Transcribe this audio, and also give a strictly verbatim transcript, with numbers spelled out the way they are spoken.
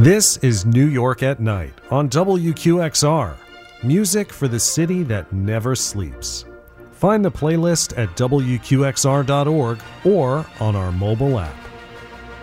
This is New York at Night on W Q X R, music for the city that never sleeps. Find the playlist at W Q X R dot org or on our mobile app.